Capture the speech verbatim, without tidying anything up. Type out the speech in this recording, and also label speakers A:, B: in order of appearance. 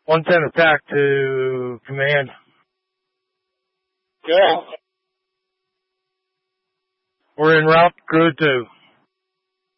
A: one ten attack to command.
B: Yeah.
A: We're en route, crew two.